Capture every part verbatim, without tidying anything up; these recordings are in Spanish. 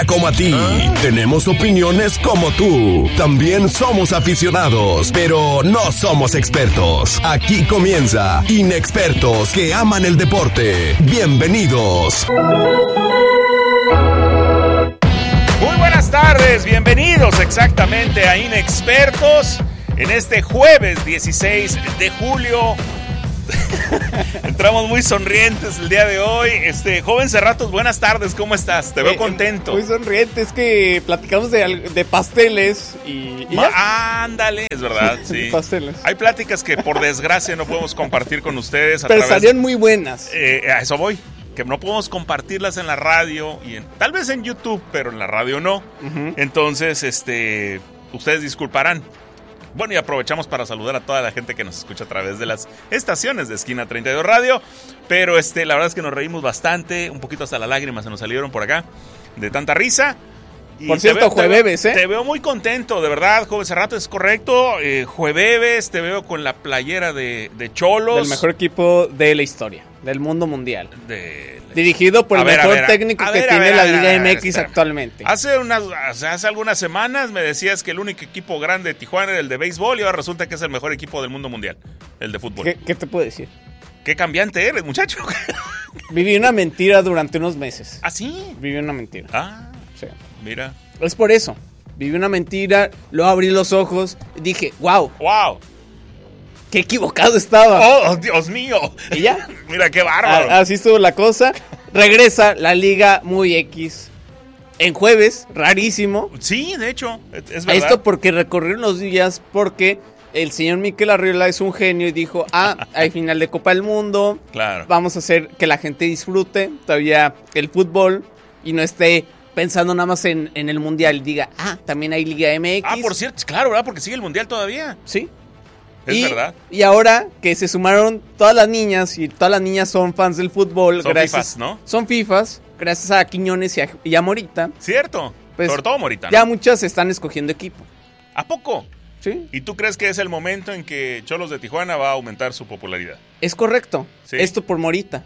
como a ti. Tenemos opiniones como tú. También somos aficionados, pero no somos expertos. Aquí comienza Inexpertos que aman el deporte. Bienvenidos. Muy buenas tardes, bienvenidos exactamente a Inexpertos en este jueves dieciséis de julio. Entramos muy sonrientes el día de hoy. Este, joven Cerratos, buenas tardes, ¿cómo estás? Te veo eh, contento. Muy sonriente, es que platicamos de, de pasteles y... y Ma- ándale, es verdad, sí. Pasteles. Hay pláticas que por desgracia no podemos compartir con ustedes. A Pero través, salían muy buenas. Eh, a eso voy. Que no podemos compartirlas en la radio y en, tal vez en YouTube, pero en la radio no. Uh-huh. Entonces, este, ustedes disculparán. Bueno, y aprovechamos para saludar a toda la gente que nos escucha a través de las estaciones de Esquina treinta y dos Radio. Pero este, la verdad es que nos reímos bastante, un poquito hasta las lágrimas se nos salieron por acá, de tanta risa. Y por cierto, veo, jueves, ¿eh? Te veo muy contento, de verdad, joven Cerrato, es correcto. Eh, jueves, te veo con la playera de, de Cholos. Del mejor equipo de la historia, del mundo mundial. De la... Dirigido por a el ver, mejor ver, técnico a que ver, tiene ver, la Liga ver, M X espera. actualmente. Hace unas, hace algunas semanas me decías que el único equipo grande de Tijuana era el de béisbol y ahora resulta que es el mejor equipo del mundo mundial, el de fútbol. ¿Qué, qué te puedo decir? Qué cambiante eres, muchacho. Viví una mentira durante unos meses. ¿Ah, sí? Viví una mentira. Ah, sí. Mira. Es por eso. Viví una mentira, luego abrí los ojos y dije, wow. Wow. ¡Qué equivocado estaba! ¡Oh, Dios mío! ¿Y ya? Mira, qué bárbaro. A, así estuvo la cosa. Regresa la Liga muy X en jueves, rarísimo. Sí, de hecho, es verdad. Esto porque recorrieron los días, porque el señor Mikel Arriola es un genio y dijo, ah, hay final de Copa del Mundo. Claro. Vamos a hacer que la gente disfrute todavía el fútbol y no esté pensando nada más en, en el Mundial. Diga, ah, también hay Liga M X. Ah, por cierto, claro, ¿verdad? Porque sigue el Mundial todavía. Sí. Es y, verdad. Y ahora que se sumaron todas las niñas, y todas las niñas son fans del fútbol. Son gracias, fifas, ¿no? Son fifas, gracias a Quiñones y a, y a Morita. Cierto, pues, sobre todo Morita, ¿no? Ya muchas están escogiendo equipo. ¿A poco? Sí. ¿Y tú crees que es el momento en que Cholos de Tijuana va a aumentar su popularidad? Es correcto. Sí. Esto por Morita.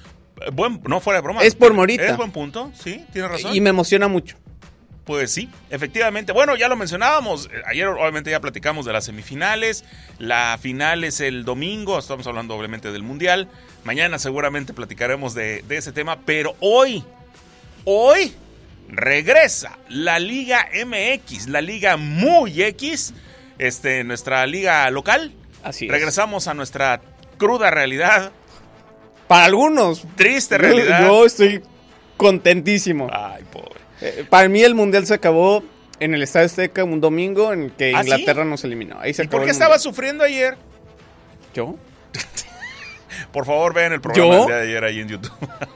Buen, no, fuera de broma. Es por Morita. Es buen punto, sí, tienes razón. Y me emociona mucho. Pues sí, efectivamente. Bueno, ya lo mencionábamos. Ayer obviamente ya platicamos de las semifinales. La final es el domingo. Estamos hablando obviamente del Mundial. Mañana seguramente platicaremos de, de ese tema. Pero hoy, hoy regresa la Liga M X, la Liga muy X, este, nuestra liga local. Así es. Regresamos a nuestra cruda realidad. Para algunos. Triste realidad. Yo, yo estoy contentísimo. Ay, pobre. Eh, para mí el Mundial se acabó en el Estadio Azteca un domingo en que ¿Ah, Inglaterra sí? nos eliminó. Ahí se ¿Y acabó por qué el estabas mundial. sufriendo ayer? ¿Yo? Por favor, vean el programa ¿Yo? del día de ayer ahí en YouTube.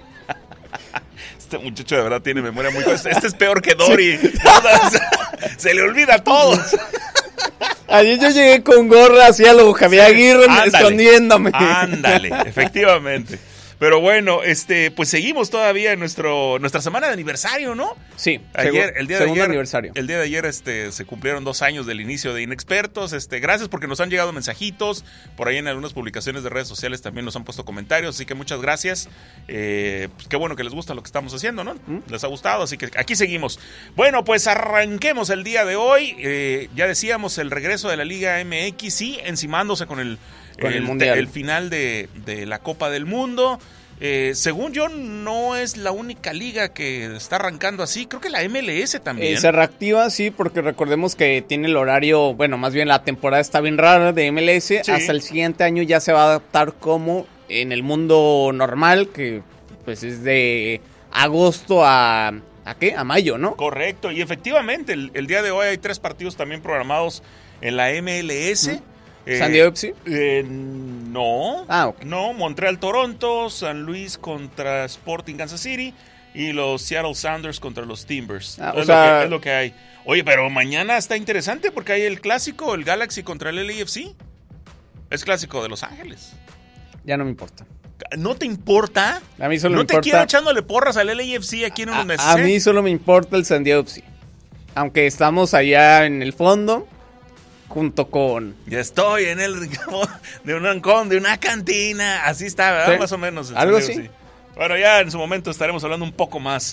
Este muchacho de verdad tiene memoria muy... Este es peor que Dory. Sí. Se le olvida todo. Ayer yo llegué con gorra hacia lo Javier Aguirre, ándale, escondiéndome. Ándale, efectivamente. Pero bueno, este, pues seguimos todavía en nuestro nuestra semana de aniversario, ¿no? Sí, ayer, el día de segundo ayer, aniversario. El día de ayer este, se cumplieron dos años del inicio de Inexpertos. Este, gracias porque nos han llegado mensajitos. Por ahí en algunas publicaciones de redes sociales también nos han puesto comentarios. Así que muchas gracias. Eh, pues qué bueno que les gusta lo que estamos haciendo, ¿no? ¿Mm? Les ha gustado, así que aquí seguimos. Bueno, pues arranquemos el día de hoy. Eh, ya decíamos el regreso de la Liga M X, sí, encimándose con el... Con el, el, mundial. el final de, de la Copa del Mundo. Eh, según yo, no es la única liga que está arrancando así. Creo que la M L S también. Eh, se reactiva, sí, porque recordemos que tiene el horario, bueno, más bien la temporada está bien rara de M L S. Sí. Hasta el siguiente año ya se va a adaptar como en el mundo normal, que pues es de agosto a... ¿A qué? A mayo, ¿no? Correcto, y efectivamente, el, el día de hoy hay tres partidos también programados en la M L S. ¿Mm? Eh, ¿San Diego F C? Eh, no. Ah, ok. No, Montreal-Toronto, San Luis contra Sporting Kansas City y los Seattle Sounders contra los Timbers. Ah, o es, sea, lo que, es lo que hay. Oye, pero mañana está interesante porque hay el clásico, el Galaxy contra el L A F C. Es clásico de Los Ángeles. Ya no me importa. ¿No te importa? A mí solo no me importa. No te quiero echándole porras al L A F C aquí en un a, mes. a mí solo me importa el San Diego F C. Aunque estamos allá en el fondo, junto con... Ya estoy en el rincón de un rincón, de una cantina. Así está, ¿verdad? Sí. Más o menos. Algo así. Sí. Bueno, ya en su momento estaremos hablando un poco más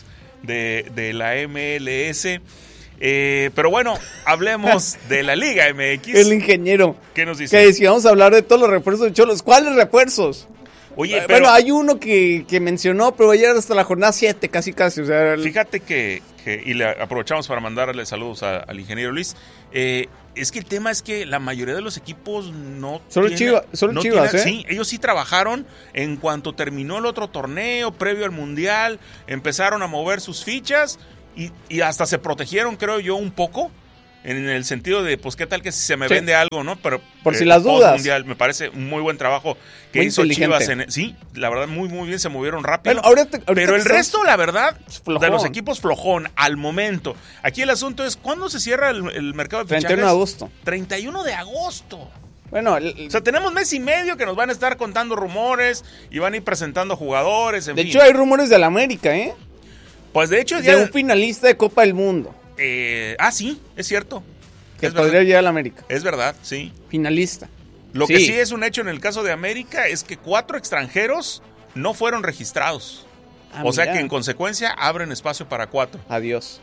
de, de la M L S. Eh, pero bueno, hablemos de la Liga M X. El ingeniero. ¿Qué nos dice? Que decía, vamos a hablar de todos los refuerzos de Cholos. ¿Cuáles refuerzos? Oye, bueno, pero hay uno que, que mencionó, pero va a llegar hasta la jornada siete, casi casi. O sea, el... Fíjate que, que, y le aprovechamos para mandarle saludos a, al ingeniero Luis, eh, es que el tema es que la mayoría de los equipos no Solo tienen, Chivas, solo no Chivas, tienen, ¿eh? Sí, ellos sí trabajaron en cuanto terminó el otro torneo, previo al Mundial, empezaron a mover sus fichas y, y hasta se protegieron, creo yo, un poco. En el sentido de, pues, ¿qué tal que si se me sí. vende algo, no? Pero por eh, si las post dudas. Mundial, me parece un muy buen trabajo que muy hizo Chivas. En, sí, la verdad, muy, muy bien, se movieron rápido. Bueno, ahorita, ahorita pero el resto, son... la verdad, flojón. De los equipos flojón, al momento. Aquí el asunto es, ¿cuándo se cierra el, el mercado de fichajes? treinta y uno de agosto. treinta y uno de agosto. Bueno, el, o sea, tenemos mes y medio que nos van a estar contando rumores y van a ir presentando jugadores, en De fin. hecho, hay rumores de la América, ¿eh? Pues de hecho... De ya... un finalista de Copa del Mundo. Eh, ah, sí, es cierto. Que es podría verdad. llegar a la América. Es verdad, sí. Finalista. Lo sí. que sí es un hecho en el caso de América es que cuatro extranjeros no fueron registrados. Ah, o sea mira. que en consecuencia abren espacio para cuatro. Adiós.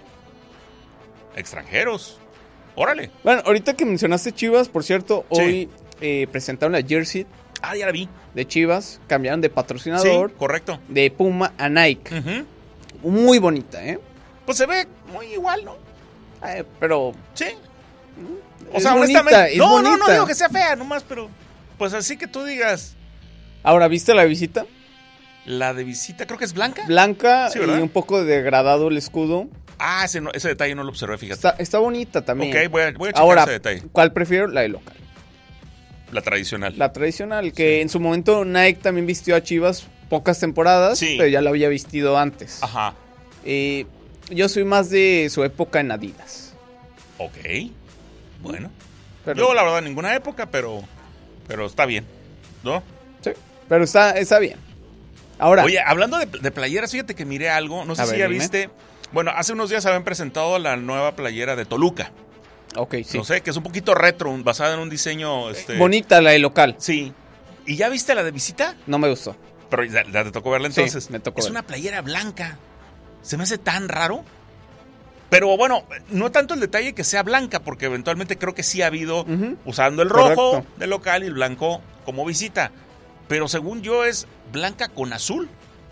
Extranjeros. Órale. Bueno, ahorita que mencionaste Chivas, por cierto, Sí. hoy eh, presentaron la jersey Ah, ya la vi. de Chivas. Cambiaron de patrocinador. Sí, correcto. De Puma a Nike. Uh-huh. Muy bonita, ¿eh? Pues se ve muy igual, ¿no? Eh, pero... Sí. O es sea, bonita, honestamente. es no, bonita. no, no digo que sea fea, nomás, pero. Pues así que tú digas. Ahora, ¿viste la visita? La de visita, creo que es blanca. Blanca Sí, y ¿verdad? un poco degradado el escudo. Ah, ese, no- ese detalle no lo observé, fíjate. Está, está bonita también. Ok, voy a, voy a checar Ahora, ese detalle. ¿cuál prefiero? La de local. La tradicional. La tradicional, que en su momento Nike también vistió a Chivas pocas temporadas, Sí. pero ya la había vistido antes. Ajá. Eh, yo soy más de su época en Adidas. Ok. Bueno. Pero, Yo, la verdad, ninguna época, pero. Pero está bien. ¿No? sí, pero está, está bien. Ahora, Oye, hablando de, de playeras, fíjate que miré algo. No sé A si ver, ya dime. viste. Bueno, hace unos días habían presentado la nueva playera de Toluca. ok, sí. No sé, que es un poquito retro, basada en un diseño. Este, Bonita la de local. Sí. ¿Y ya viste la de visita? No me gustó. Pero ya, ya te tocó verla Sí, entonces. me tocó Es verla. una playera blanca. Se me hace tan raro. Pero bueno, no tanto el detalle que sea blanca, porque eventualmente creo que sí ha habido Ujú. usando el rojo Correcto. de local y el blanco como visita. Pero según yo es blanca con azul.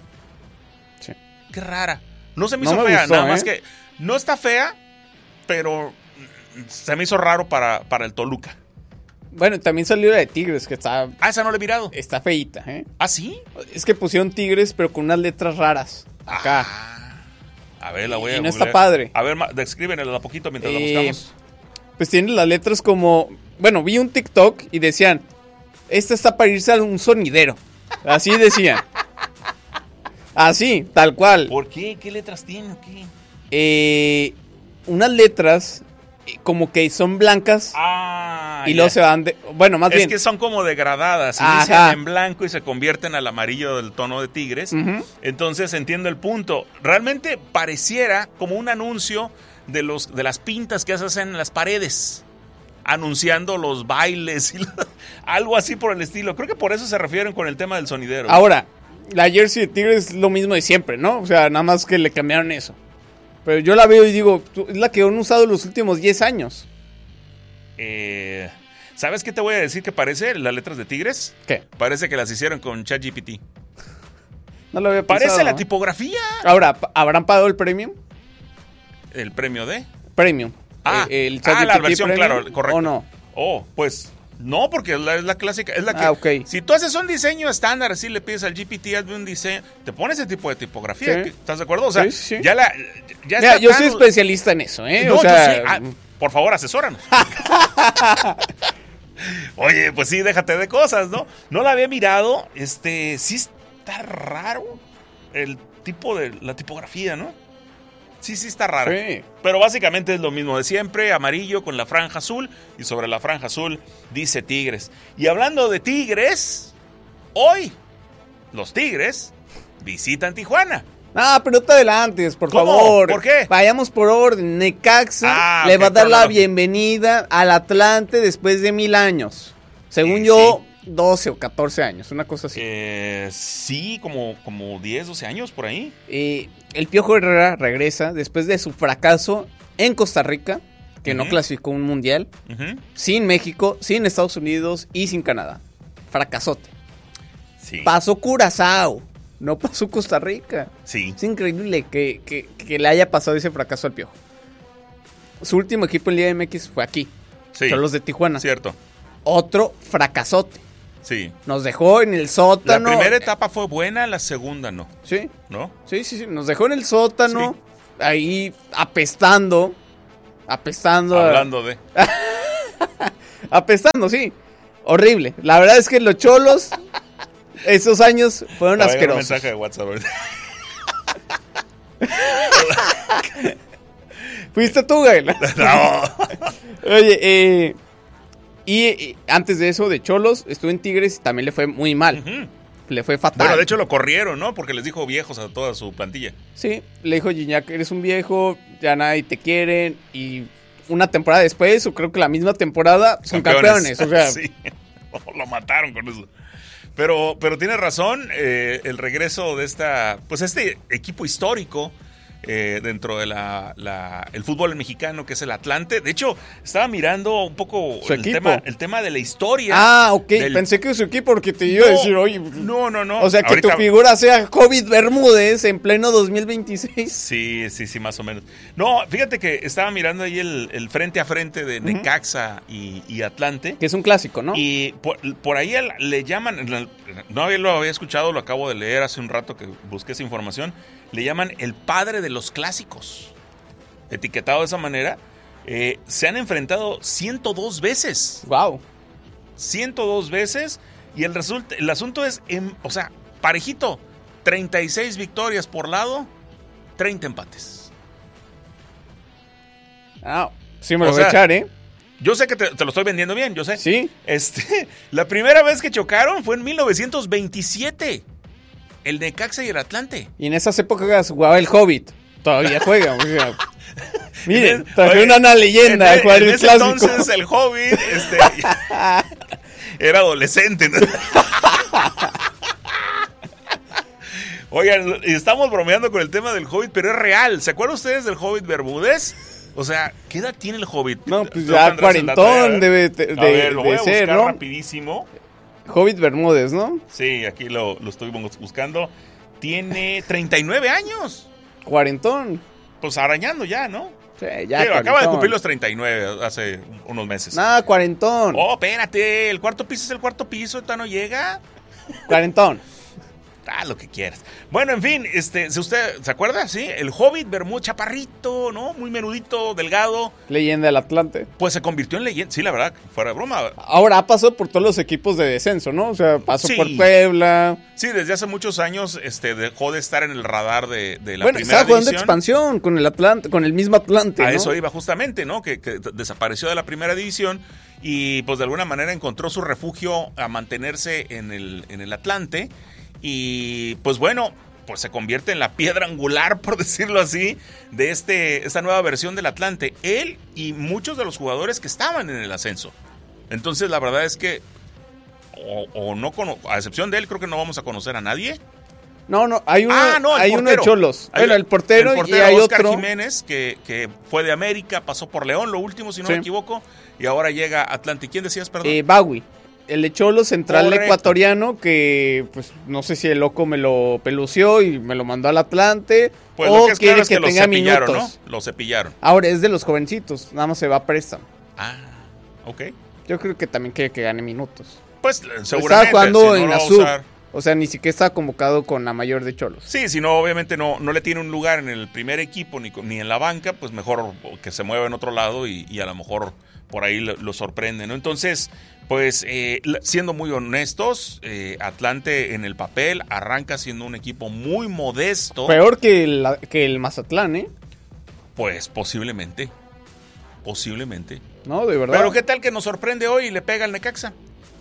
Sí. Qué rara. No se me No hizo me fea, gustó, nada más ¿eh? que no está fea, pero se me hizo raro para, para el Toluca. Bueno, también salió la de Tigres, que está, Ah, esa no la he mirado. está feíta, ¿eh? ¿Ah, sí? Es que pusieron Tigres, pero con unas letras raras. Acá. Ah, a ver, la voy a Y no está googlear. padre. A ver, ma- descríbenla un poquito mientras Eh, la buscamos. Pues tienen las letras como... Bueno, vi un TikTok y decían, esta está para irse a un sonidero. Así decían. Así, tal cual. ¿Por qué? ¿Qué letras tiene o qué? Eh, unas letras eh, como que son blancas Ah, y ya. luego se van de... Bueno, más Es bien... que son como degradadas. Ajá. Inician en blanco y se convierten al amarillo del tono de Tigres. Ujú. Entonces entiendo el punto. Realmente pareciera como un anuncio de, los, de las pintas que se hacen en las paredes. Anunciando los bailes y lo- algo así por el estilo. Creo que por eso se refieren con el tema del sonidero. Ahora, la jersey de Tigres es lo mismo de siempre, ¿no? O sea, nada más que le cambiaron eso. Pero yo la veo y digo, tú- es la que han usado los últimos diez años. Eh, ¿Sabes qué te voy a decir que parece las letras de Tigres? ¿Qué? Parece que las hicieron con ChatGPT. No lo había Parece pensado, la ¿no? tipografía. Ahora, ¿pa- ¿habrán pagado el premium? El premio de... Premium. Ah, Eh, el ah, la ChatGPT versión, Premium, claro, correcto. ¿O no? Oh, pues no, porque es la, es la clásica, es la que... Ah, ok. Si tú haces un diseño estándar, así le pides al G P T, hazme un diseño, te pone ese tipo de tipografía, Sí. ¿estás de acuerdo? O sea, Sí, sí, sí. ya la... Ya Mira, está yo tan- soy especialista en eso, ¿eh? No, o sea, yo sí. Ah, por favor, asesóranos. Oye, pues sí, déjate de cosas, ¿no? No la había mirado, este, sí está raro el tipo de, la tipografía, ¿no? Sí, sí está raro. sí. Pero básicamente es lo mismo de siempre, amarillo con la franja azul y sobre la franja azul dice Tigres. Y hablando de Tigres, hoy los Tigres visitan Tijuana. Ah, pero no te adelantes, por ¿Cómo? favor. ¿Por qué? Vayamos por orden. Ah, Necaxa le ok, va a dar por la la- bienvenida al Atlante después de mil años. Según Eh, yo, doce o catorce años, una cosa así. Eh, sí, como, como diez, doce años por ahí. Eh, el Piojo Herrera regresa después de su fracaso en Costa Rica, que uh-huh. no clasificó un mundial, uh-huh. sin México, sin Estados Unidos y sin Canadá. Fracasote. Sí. Pasó Curazao, no pasó Costa Rica. Sí. Es increíble que, que, que le haya pasado ese fracaso al Piojo. Su último equipo en Liga M X fue aquí. Sí. Son los de Tijuana. Cierto. Otro fracasote. Sí. Nos dejó en el sótano. La primera etapa fue buena, la segunda no. Sí. ¿No? Sí, sí, sí. Nos dejó en el sótano, sí. ahí apestando. Apestando. Hablando de. Apestando, sí. Horrible. La verdad es que los Cholos, esos años fueron Oiga, asquerosos. Un mensaje de WhatsApp. Fuiste tú, güey. No. Oye, eh. Y, y antes de eso, de Cholos, estuvo en Tigres y también le fue muy mal. Uh-huh. Le fue fatal. Bueno, de hecho lo corrieron, ¿no? Porque les dijo viejos a toda su plantilla. Sí, le dijo Gignac, eres un viejo, ya nadie te quiere. Y una temporada después, o creo que la misma temporada, son campeones. campeones o sea, sí, lo mataron con eso. Pero, pero tiene razón, eh, el regreso de esta, pues este equipo histórico eh, dentro de la, la el fútbol mexicano, que es el Atlante. De hecho, estaba mirando un poco su el equipo. tema, el tema de la historia. Ah, ok. Del... Pensé que su equipo, porque te iba no, a decir, oye. No, no, no. O sea, que Ahorita... tu figura sea Hobbit Bermúdez en pleno dos mil veintiséis. Sí, sí, sí, más o menos. No, fíjate que estaba mirando ahí el, el frente a frente de Necaxa uh-huh. y, y Atlante. Que es un clásico, ¿no? Y por, por ahí le llaman, no había, lo había escuchado, lo acabo de leer hace un rato que busqué esa información. Le llaman el padre de los clásicos. Etiquetado de esa manera. Eh, se han enfrentado ciento dos veces. Wow. ciento dos veces. Y el, result, el asunto es, en, o sea, parejito. treinta y seis victorias por lado, treinta empates. Ah, sí me lo o voy sea, a echar, ¿eh? Yo sé que te, te lo estoy vendiendo bien, yo sé. Sí. Este, la primera vez que chocaron fue en mil novecientos veintisiete. El Necaxa y el Atlante. Y en esas épocas jugaba el Hobbit. Todavía juega. O sea, miren, traje una, una leyenda en, a jugar en el ese clásico. Entonces el Hobbit este, era adolescente, ¿no? Oigan, estamos bromeando con el tema del Hobbit, pero es real. ¿Se acuerdan ustedes del Hobbit Bermúdez? O sea, ¿qué edad tiene el Hobbit? No, pues ya cuarentón debe de, de, a ver, lo voy de a ser, buscar ¿no? rapidísimo. Hobbit Bermúdez, ¿no? Sí, aquí lo, lo estoy buscando. Tiene treinta y nueve años. Cuarentón. Pues arañando ya, ¿no? Sí, ya. Pero acaba de cumplir los treinta y nueve hace unos meses. Nada, cuarentón. Oh, espérate, el cuarto piso es el cuarto piso, ¿esta no llega? Cuarentón. Ah, lo que quieras. Bueno, en fin, este, si usted se acuerda, sí, el Hobbit Bermúdez, chaparrito, ¿no? Muy menudito, delgado. Leyenda del Atlante. Pues se convirtió en leyenda, sí, la verdad, fuera de broma. Ahora ha pasado por todos los equipos de descenso, ¿no? O sea, pasó sí. por Puebla. Sí, desde hace muchos años, este, dejó de estar en el radar de, de la bueno, primera estaba jugando división. Expansión con el Atlante, con el mismo Atlante, A ¿no? eso iba justamente, ¿no? Que, que desapareció de la primera división y, pues, de alguna manera encontró su refugio a mantenerse en el, en el Atlante. Y pues bueno, pues se convierte en la piedra angular, por decirlo así, de este, esta nueva versión del Atlante. Él y muchos de los jugadores que estaban en el ascenso. Entonces la verdad es que, o, o no, a excepción de él, creo que no vamos a conocer a nadie. No, no, hay uno, ah, no, hay uno de Cholos. Hay, bueno, el portero, el portero y hay Oscar otro. Jiménez, que, que fue de América, pasó por León, lo último, si no sí. me equivoco, y ahora llega a Atlante. ¿Quién decías, perdón? Eh, Bagui. El de Cholos, central Correcto. ecuatoriano, que pues no sé si el loco me lo pelució y me lo mandó al Atlante, pues o lo que es quiere claro es que, que tenga lo cepillaron, minutos. ¿no? Lo cepillaron. Ahora es de los jovencitos, nada más se va a préstamo. Ah, ok. Yo creo que también quiere que gane minutos. Pues seguramente. Estaba jugando si no en la sub. sub. O sea, ni siquiera está convocado con la mayor de Cholos. Sí, si no, obviamente no, no le tiene un lugar en el primer equipo ni, ni en la banca, pues mejor que se mueva en otro lado y, y a lo mejor por ahí lo, lo sorprende, ¿no? Entonces, pues eh, siendo muy honestos, eh, Atlante en el papel arranca siendo un equipo muy modesto. Peor que el, que el Mazatlán, ¿eh? Pues posiblemente, posiblemente. No, de verdad. Pero ¿qué tal que nos sorprende hoy y le pega al Necaxa?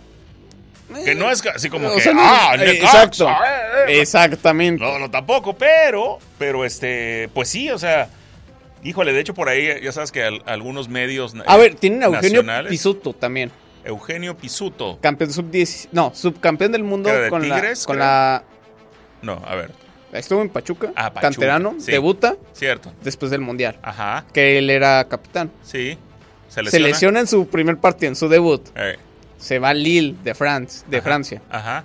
Que no es así como o que, sea, no, ah, eh, Necaxa, exacto, eh, eh. exactamente. No, no, tampoco, pero, pero este, pues sí, o sea, híjole, de hecho por ahí, ya sabes que al, algunos medios A eh, ver, tienen a Eugenio nacionales, Pisuto también. Eugenio Pisuto. Campeón sub diez, no, subcampeón del mundo de con Tigres, la, con creo. la... No, a ver. Estuvo en Pachuca, Ah, Pachuca, canterano, sí. debuta Cierto. después del Mundial, Ajá. que él era capitán. Sí. Se lesiona. Se lesiona en su primer partido, en su debut. Eh, Se va a Lille de, France, de ajá, Francia. Ajá.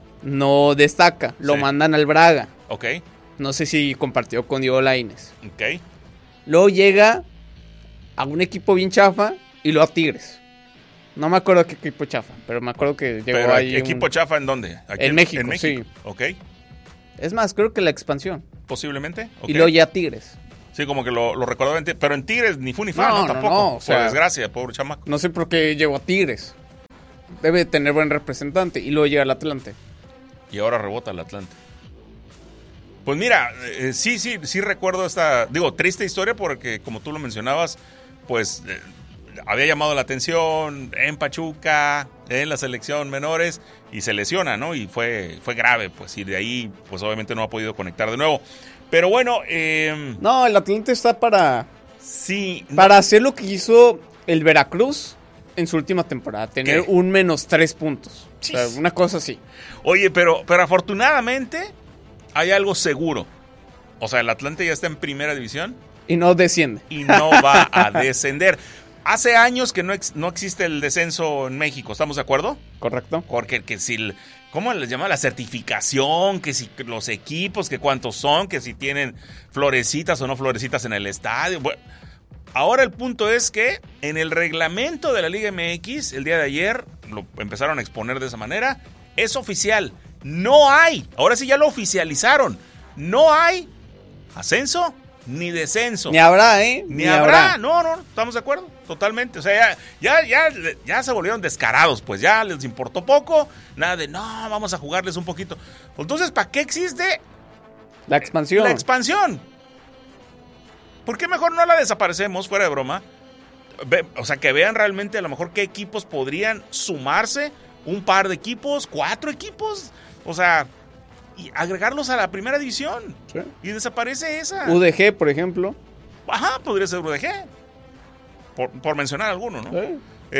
No destaca, lo Sí. mandan al Braga. Ok. No sé si compartió con Diego Lainez. Ok. Luego llega a un equipo bien chafa y luego a Tigres. No me acuerdo qué equipo chafa, pero me acuerdo que llegó Pero ahí. ¿equipo un... chafa en dónde? Aquí En México, sí. Ok. Es más, creo que la expansión. Posiblemente. Ok. Y luego ya Tigres. Sí, como que lo, lo recordaba en Tigres. Pero en Tigres ni fu ni fa, No, ¿no? no, Tampoco. no, o Por sea- desgracia, pobre chamaco. No sé por qué llegó a Tigres. Debe tener buen representante. Y luego llega al Atlante. Y ahora rebota el Atlante. Pues mira, eh, sí, sí, sí recuerdo esta, digo, triste historia porque como tú lo mencionabas, pues eh, había llamado la atención en Pachuca, en la selección menores y se lesiona, ¿no? Y fue, fue grave, pues, y de ahí, pues obviamente no ha podido conectar de nuevo. Pero bueno, eh, No, el Atlante está para, sí. no- para hacer lo que hizo el Veracruz en su última temporada. Tener ¿Qué? un menos tres puntos. O sea, Chis. una cosa así. Oye, pero, pero afortunadamente hay algo seguro. O sea, el Atlante ya está en primera división. Y no desciende. Y no va a descender. Hace años que no, ex- no existe el descenso en México, ¿estamos de acuerdo? ¿Correcto? Porque que si, el- ¿cómo les llama? La certificación, que si los equipos, que cuántos son, que si tienen florecitas o no florecitas en el estadio. Bueno, ahora el punto es que en el reglamento de la Liga M X, el día de ayer, lo empezaron a exponer de esa manera, es oficial. No hay, ahora sí ya lo oficializaron, no hay ascenso ni descenso. Ni habrá, ¿eh? Ni, habrá. No, no, estamos de acuerdo, totalmente. O sea, ya, ya, ya, ya se volvieron descarados, pues ya les importó poco. Nada de, no, vamos a jugarles un poquito. Entonces, ¿para qué existe La expansión. la expansión? ¿Por qué mejor no la desaparecemos, fuera de broma? Ve- o sea, que vean realmente a lo mejor qué equipos podrían sumarse. Un par de equipos, cuatro equipos. O sea, y agregarlos a la primera división. Sí. Y desaparece esa. U D G, por ejemplo. Ajá, podría ser U D G. Por, por mencionar alguno, ¿no? Sí.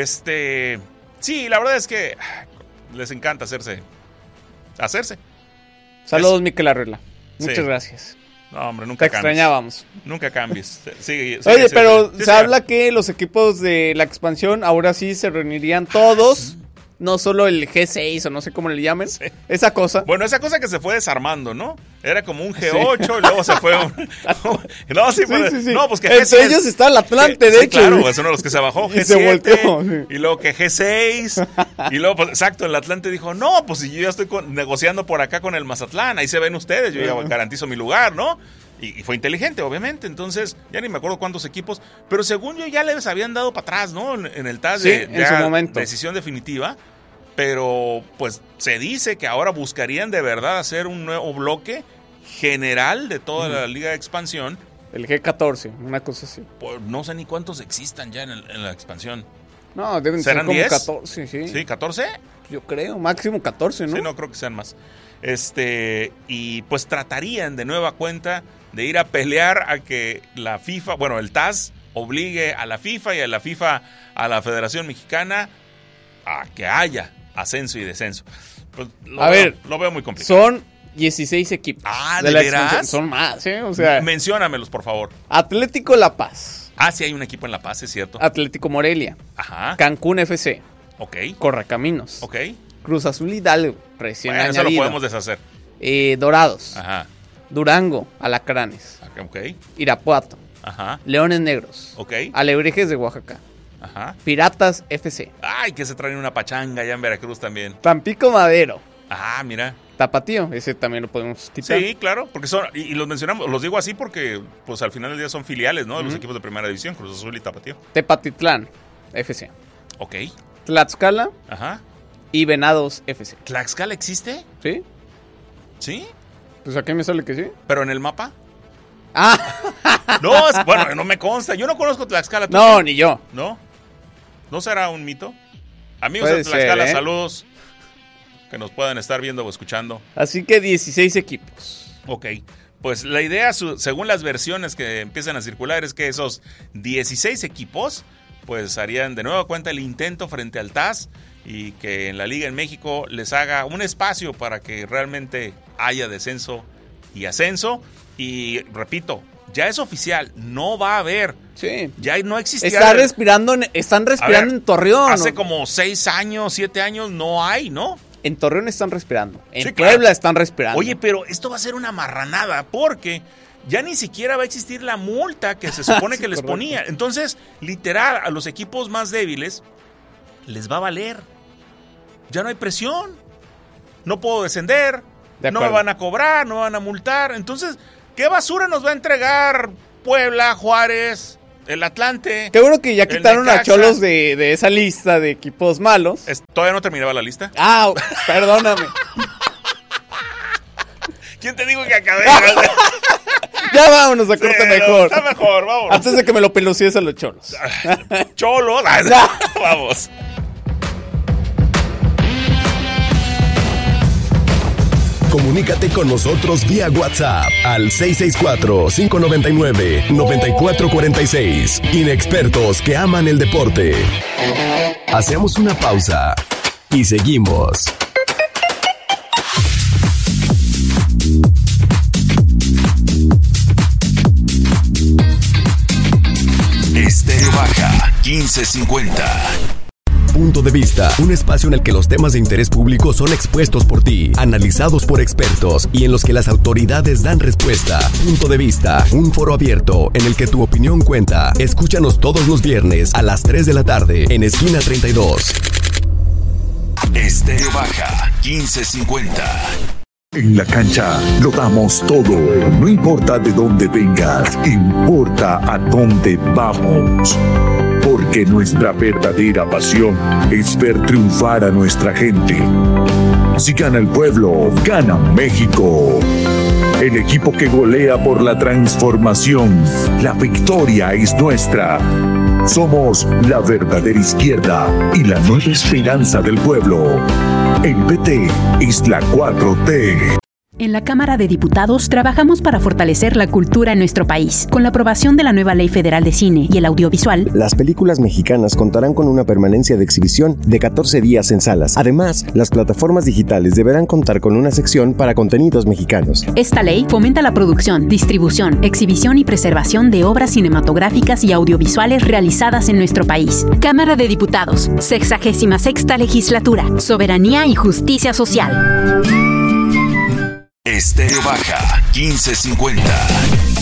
Este. Sí, la verdad es que les encanta hacerse. Hacerse. Saludos, Es- Miquel Arregla. Sí. Muchas gracias. No, hombre, nunca Te cambies. extrañábamos. Nunca cambies. Sigue, sigue, Oye, sigue, pero sigue. se Sí, habla que los equipos de la expansión ahora sí se reunirían todos. No solo el G seis o no sé cómo le llamen. Sí. Esa cosa. Bueno, esa cosa que se fue desarmando, ¿no? Era como un G ocho y luego se fue un... No, sí, Sí, pues, sí, sí. no, pues que Entre G seis... ellos está el Atlante, Sí, de sí, hecho. claro, es uno de los que se bajó, Y G siete, se volteó, sí. y luego que G seis, y luego, pues, exacto, el Atlante dijo, no, pues si yo ya estoy con- negociando por acá con el Mazatlán, ahí se ven ustedes, yo ya garantizo mi lugar, ¿no? Y, y fue inteligente, obviamente, entonces, ya ni me acuerdo cuántos equipos, pero según yo ya les habían dado para atrás, ¿no? En, en el T A S Sí, de en ya su momento. decisión definitiva, pero pues se dice que ahora buscarían de verdad hacer un nuevo bloque general de toda la Liga de Expansión. El G catorce, una cosa así. Pues, no sé ni cuántos existan ya en, el- en la expansión. No, deben ser ¿Serán como diez? catorce, sí. ¿Sí? ¿catorce? Yo creo, máximo catorce, ¿no? Sí, no creo que sean más. Este, y pues tratarían de nueva cuenta de ir a pelear a que la FIFA, bueno, el T A S obligue a la FIFA y a la FIFA a la Federación Mexicana a que haya ascenso y descenso. Pues, lo A veo- ver, lo veo muy complicado. Son dieciséis equipos. Ah, de ¿de la veras? expansión. Son más, ¿eh? O sea, Menciónamelos, por favor. Atlético La Paz, Ah, sí hay un equipo en La Paz, es cierto. Atlético Morelia, Ajá. Cancún F C, Ok, Correcaminos, ok. Cruz Azul Hidalgo, recién Bueno, eso lo añadido, podemos deshacer. eh, Dorados, Ajá. Durango, Alacranes, Ok, Irapuato, ajá. Leones Negros, Ok, Alebrijes de Oaxaca, ajá. Piratas F C, Ay, que se traen una pachanga allá en Veracruz también. Tampico Madero, Ah, mira. Tapatío, ese también lo podemos quitar. Sí, claro, porque son, y, y los mencionamos, los digo así porque, pues al final del día son filiales, ¿no? De los Ujú. equipos de primera división, Cruz Azul y Tapatío. Tepatitlán F C, Ok, Tlaxcala ajá. y Venados F C. ¿Tlaxcala existe? ¿Sí? Sí, Pues aquí me sale que sí. pero en el mapa. Ah, No, es- bueno, no me consta. Yo no conozco Tlaxcala. ¿tú no, sí? ni yo. ¿No? ¿No será un mito? Amigos Puede de Tlaxcala, ser, ¿eh? saludos. Que nos puedan estar viendo o escuchando. Así que dieciséis equipos. Ok, pues la idea, su- según las versiones que empiezan a circular, es que esos dieciséis equipos, pues harían de nueva cuenta el intento frente al T A S y que en la Liga en México les haga un espacio para que realmente haya descenso y ascenso. Y repito, ya es oficial, no va a haber. Sí. Ya no existía. Está respirando, en, están respirando ver, en Torreón. Hace ¿no? como seis años, siete años, no hay, ¿no? En Torreón están respirando. En Sí, Puebla claro. están respirando. Oye, pero esto va a ser una marranada porque ya ni siquiera va a existir la multa que se supone Sí, que les correcto. ponía. Entonces, literal, a los equipos más débiles les va a valer. Ya no hay presión. No puedo descender. De No me acuerdo. van a cobrar, no me van a multar. Entonces, ¿qué basura nos va a entregar Puebla, Juárez, el Atlante? Qué bueno que ya el quitaron a Necaxa? Cholos de, de esa lista de equipos malos. Es- Todavía no terminaba la lista. Ah, perdóname. ¿Quién te dijo que acabé? Ya vámonos a corte Sí, no, mejor. Está mejor, vamos. Antes de que me lo pelucies a los Cholos. Cholos. Vamos. Comunícate con nosotros vía WhatsApp al seis seis cuatro, cinco nueve nueve, nueve cuatro cuatro seis. Inexpertos que aman el deporte. Hacemos una pausa y seguimos. Estéreo Baja quince cincuenta. Punto de Vista, un espacio en el que los temas de interés público son expuestos por ti, analizados por expertos y en los que las autoridades dan respuesta. Punto de Vista, un foro abierto en el que tu opinión cuenta. Escúchanos todos los viernes a las tres de la tarde en Esquina treinta y dos. Estéreo Baja quince cincuenta. En la cancha lo damos todo. No importa de dónde vengas, importa a dónde vamos. Porque nuestra verdadera pasión es ver triunfar a nuestra gente. Si gana el pueblo, gana México. El equipo que golea por la transformación. La victoria es nuestra. Somos la verdadera izquierda y la nueva esperanza del pueblo. El P T es la cuatro T. En la Cámara de Diputados trabajamos para fortalecer la cultura en nuestro país. Con la aprobación de la nueva Ley Federal de Cine y el Audiovisual, las películas mexicanas contarán con una permanencia de exhibición de catorce días en salas. Además, las plataformas digitales deberán contar con una sección para contenidos mexicanos. esta ley fomenta la producción, distribución, exhibición y preservación de obras cinematográficas y audiovisuales realizadas en nuestro país. Cámara de Diputados, sexagésima sexta legislatura, soberanía y justicia social. Estéreo Baja quince cincuenta.